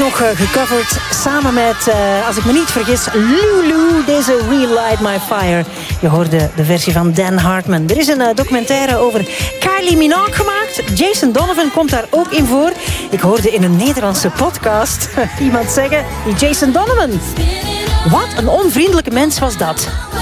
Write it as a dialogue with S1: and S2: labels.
S1: nog gecoverd samen met, als ik me niet vergis, Lulu, deze Relight My Fire. Je hoorde de versie van Dan Hartman. Er is een documentaire over Kylie Minogue gemaakt. Jason Donovan komt daar ook in voor. Ik hoorde in een Nederlandse podcast iemand zeggen, die Jason Donovan. Wat een onvriendelijke mens was dat.